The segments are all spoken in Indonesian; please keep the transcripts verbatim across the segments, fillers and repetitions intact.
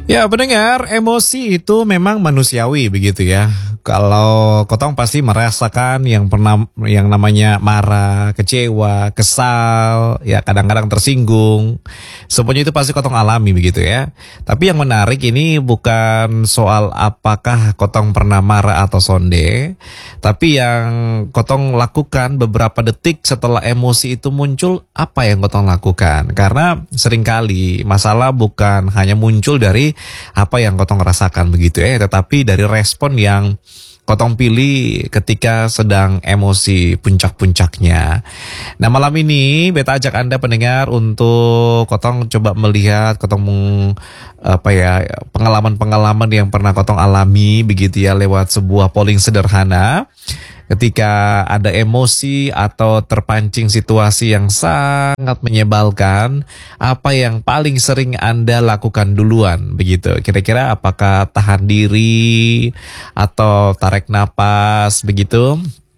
Ya, pendengar, emosi itu memang manusiawi begitu ya. Kalau Kotong pasti merasakan yang pernah yang namanya marah, kecewa, kesal, ya kadang-kadang tersinggung. Semuanya itu pasti Kotong alami begitu ya. Tapi yang menarik ini bukan soal apakah Kotong pernah marah atau sonde, tapi yang Kotong lakukan beberapa detik setelah emosi itu muncul, apa yang Kotong lakukan? Karena seringkali masalah bukan hanya muncul dari apa yang Kotong rasakan begitu ya, tetapi dari respon yang Kotong pilih ketika sedang emosi puncak-puncaknya. Nah, malam ini beta ajak Anda pendengar untuk Kotong coba melihat Kotong apa ya, pengalaman-pengalaman yang pernah Kotong alami begitu ya lewat sebuah polling sederhana. Ketika ada emosi atau terpancing situasi yang sangat menyebalkan, apa yang paling sering Anda lakukan duluan begitu? Kira-kira apakah tahan diri atau tarik napas begitu?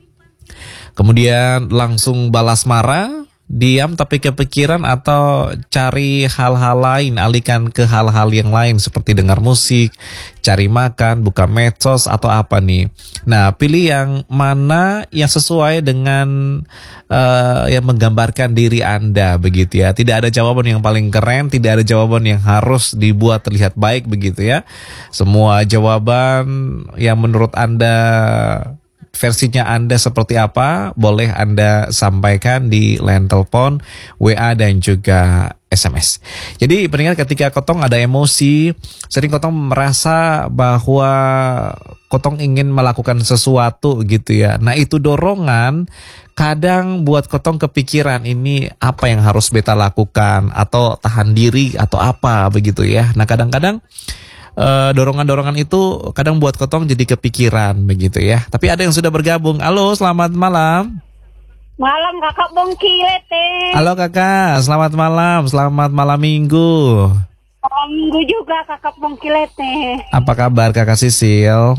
Kemudian langsung balas marah, diam tapi kepikiran, atau cari hal-hal lain, alihkan ke hal-hal yang lain seperti dengar musik, cari makan, buka medsos atau apa nih. Nah, pilih yang mana yang sesuai dengan uh, yang menggambarkan diri Anda begitu ya. Tidak ada jawaban yang paling keren, tidak ada jawaban yang harus dibuat terlihat baik begitu ya. Semua jawaban yang menurut Anda, versinya Anda seperti apa, boleh Anda sampaikan di line telepon, W A dan juga S M S. Jadi pendengar, ketika Kotong ada emosi, sering Kotong merasa bahwa Kotong ingin melakukan sesuatu gitu ya. Nah, itu dorongan kadang buat Kotong kepikiran ini apa yang harus beta lakukan, atau tahan diri atau apa begitu ya. Nah, kadang-kadang Uh, dorongan-dorongan itu kadang buat Kotong jadi kepikiran begitu ya. Tapi ada yang sudah bergabung. Halo, selamat malam. Malam kakak Bongkilete. Halo kakak, selamat malam. Selamat malam minggu. Malam minggu juga kakak Bongkilete. Apa kabar kakak Sisil?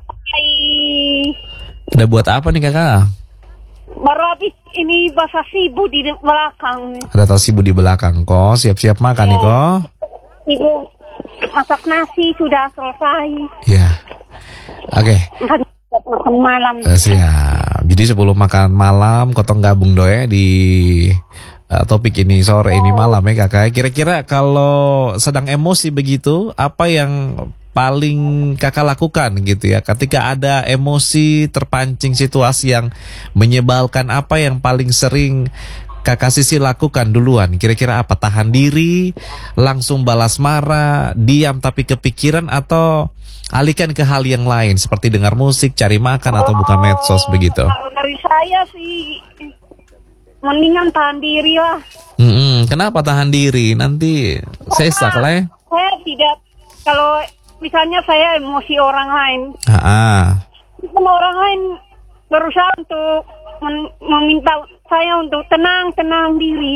Hai. Udah buat apa nih kakak? Baru habis ini basah sibu di belakang. Ada tasibu di belakang kok. Siap-siap makan nih kok. Ibu masak nasi sudah selesai. Ya. Oke. Okay. Makan malam. Siap. Jadi sebelum makan malam Kotong gabung doya di uh, topik ini sore ini malam ya kakak. Kira-kira kalau sedang emosi begitu, apa yang paling kakak lakukan gitu ya? Ketika ada emosi terpancing situasi yang menyebalkan, apa yang paling sering Kakak Sisi lakukan duluan? Kira-kira apa? Tahan diri, langsung balas marah, diam tapi kepikiran, atau alihkan ke hal yang lain seperti dengar musik, cari makan, atau buka medsos begitu? Kalau dari saya sih mendingan tahan diri lah. Hmm, kenapa tahan diri? Nanti sesak lah ya. Saya tidak, kalau misalnya saya emosi orang lain, Ah, kan orang lain berusaha untuk men- meminta saya untuk tenang-tenang diri.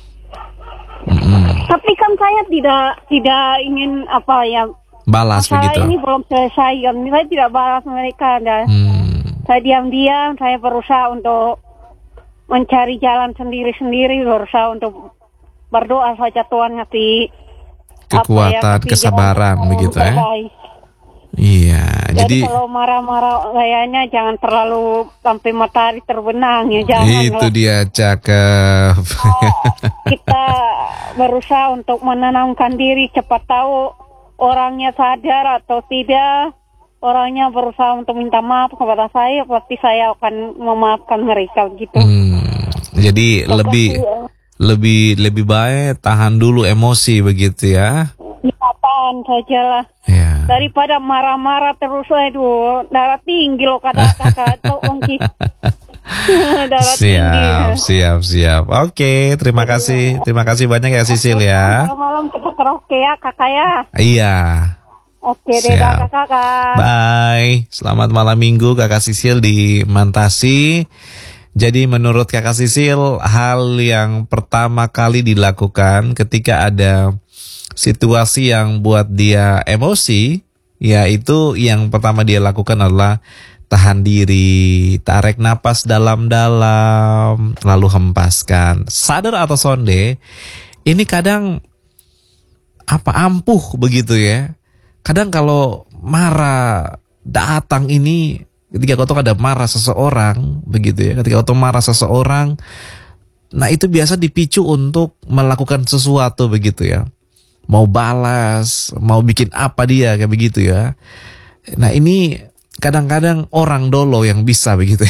mm-mm. Tapi kan saya tidak tidak ingin apa ya, Balas masalah begitu. ini belum selesai. Kan saya tidak balas mereka. Dan Hmm. saya diam-diam, saya berusaha untuk mencari jalan sendiri-sendiri, berusaha untuk berdoa saja Tuhan ngasih Kekuatan, apa ya, kesabaran jalan begitu ya. selesai. Iya, Jadi, jadi kalau marah-marah kayaknya jangan terlalu sampai matahari terbenam ya, jangan itu lah. dia cakep. Kita berusaha untuk menenangkan diri, cepat tahu orangnya sadar atau tidak. Orangnya berusaha untuk minta maaf kepada saya, pasti saya akan memaafkan mereka gitu. Hmm, jadi lebih lebih lebih baik tahan dulu emosi begitu ya. Ya, tahan sajalah. Ya. Daripada marah-marah terus, aduh, darah tinggi loh kata-kata itu ongki. Darah tinggi. Siap, siap, siap. Oke, terima kasih. Terima kasih banyak ya Sisil ya. Malam kita karaoke ya kakak ya. Iya. Oke deh Siap. kakak. Bye. Selamat malam minggu kakak Sisil di Mantasi. Jadi menurut kakak Sisil, hal yang pertama kali dilakukan ketika ada situasi yang buat dia emosi, yaitu yang pertama dia lakukan adalah tahan diri, tarik napas dalam-dalam, lalu hempaskan. Sadar atau sonde, ini kadang apa ampuh begitu ya. Kadang kalau marah datang ini, ketika kotong ada marah seseorang begitu ya, ketika kotong marah seseorang, nah itu biasa dipicu untuk melakukan sesuatu begitu ya, mau balas, mau bikin apa dia kayak begitu ya. Nah ini kadang-kadang orang dolo yang bisa begitu.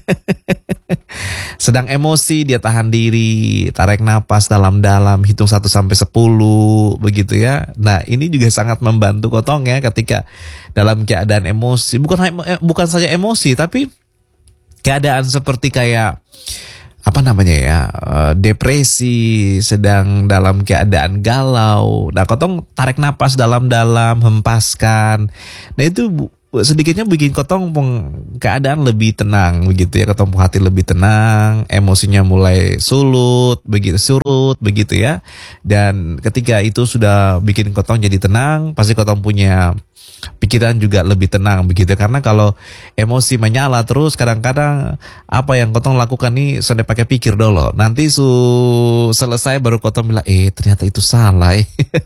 Sedang emosi dia tahan diri, tarik napas dalam-dalam, hitung satu sampai sepuluh begitu ya. Nah ini juga sangat membantu kotong ya ketika dalam keadaan emosi. Bukan bukan saja emosi, tapi keadaan seperti kayak apa namanya ya, depresi, sedang dalam keadaan galau. Nah kotong tarik napas dalam-dalam, hempaskan. Nah itu sedikitnya bikin kotong keadaan lebih tenang begitu ya, kotong hati lebih tenang, emosinya mulai sulut begitu, surut begitu ya. Dan ketika itu sudah bikin kotong jadi tenang, pasti kotong punya pikiran juga lebih tenang begitu. Karena kalau emosi menyala terus, kadang-kadang apa yang kotong lakukan nih sudah pakai pikir dulu. Nanti su selesai baru kotong bilang, eh ternyata itu salah.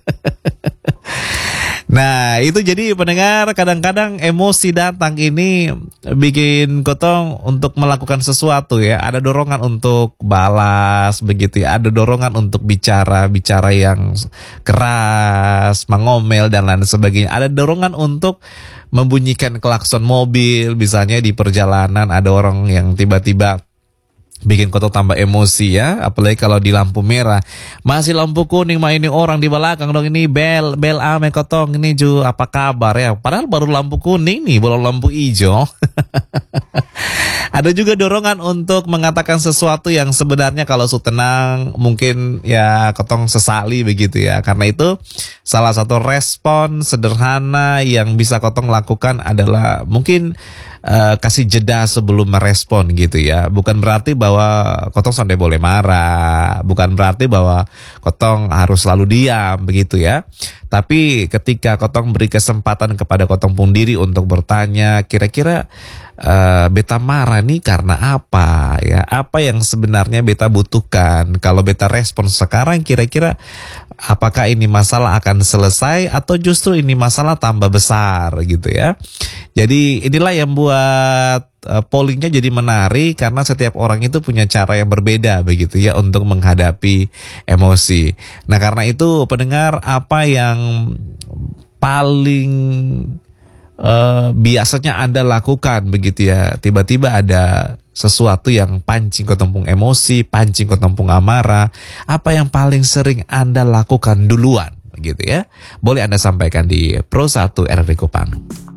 Nah itu jadi pendengar, kadang-kadang emosi datang ini bikin kotong untuk melakukan sesuatu ya. Ada dorongan untuk balas begitu ya. Ada dorongan untuk bicara-bicara yang keras, mengomel dan lain sebagainya. Ada dorongan untuk membunyikan klakson mobil. Misalnya di perjalanan ada orang yang tiba-tiba bikin kotong tambah emosi ya, apalagi kalau di lampu merah. Masih lampu kuning mah ini orang di belakang dong, ini bel bel ame kotong ini Ju, apa kabar ya? Padahal baru lampu kuning nih, belum lampu hijau. Ada juga dorongan untuk mengatakan sesuatu yang sebenarnya kalau su tenang mungkin ya kotong sesali begitu ya. Karena itu salah satu respon sederhana yang bisa kotong lakukan adalah mungkin uh, kasih jeda sebelum merespon gitu ya. Bukan berarti bahwa kotong sampai boleh marah, bukan berarti bahwa kotong harus selalu diam begitu ya. Tapi ketika kotong beri kesempatan kepada kotong pun diri untuk bertanya, kira-kira Uh, beta marah nih karena apa ya? Apa yang sebenarnya beta butuhkan? Kalau beta respon sekarang, kira-kira apakah ini masalah akan selesai atau justru ini masalah tambah besar gitu ya? Jadi inilah yang buat uh, pollingnya jadi menarik, karena setiap orang itu punya cara yang berbeda begitu ya untuk menghadapi emosi. Nah karena itu pendengar, apa yang paling Uh, biasanya Anda lakukan begitu ya, tiba-tiba ada sesuatu yang pancing kotong emosi, pancing kotong amarah, apa yang paling sering Anda lakukan duluan begitu ya? Boleh Anda sampaikan di Pro satu R R D Kupang.